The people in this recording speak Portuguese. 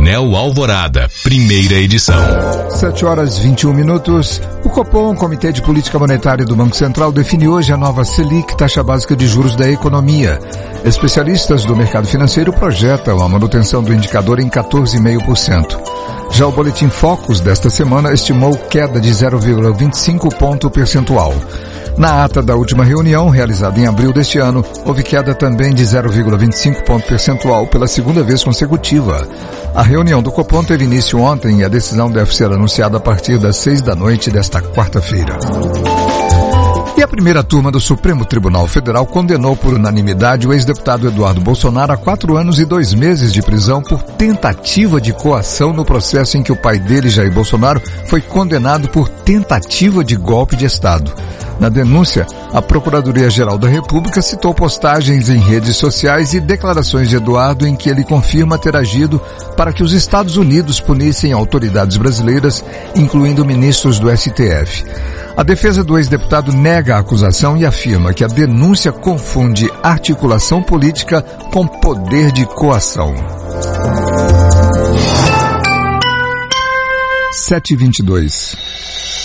Painel Alvorada, primeira edição. 7h21. O Copom, Comitê de Política Monetária do Banco Central, define hoje a nova Selic, taxa básica de juros da economia. Especialistas do mercado financeiro projetam a manutenção do indicador em 14,5%. Já o Boletim Focus desta semana estimou queda de 0,25 ponto percentual. Na ata da última reunião, realizada em abril deste ano, houve queda também de 0,25 ponto percentual pela segunda vez consecutiva. A reunião do Copom teve início ontem e a decisão deve ser anunciada a partir das 6 da desta quarta-feira. E a primeira turma do Supremo Tribunal Federal condenou por unanimidade o ex-deputado Eduardo Bolsonaro a 4 anos e 2 meses de prisão por tentativa de coação no processo em que o pai dele, Jair Bolsonaro, foi condenado por tentativa de golpe de Estado. Na denúncia, a Procuradoria-Geral da República citou postagens em redes sociais e declarações de Eduardo em que ele confirma ter agido para que os Estados Unidos punissem autoridades brasileiras, incluindo ministros do STF. A defesa do ex-deputado nega a acusação e afirma que a denúncia confunde articulação política com poder de coação. 7h22.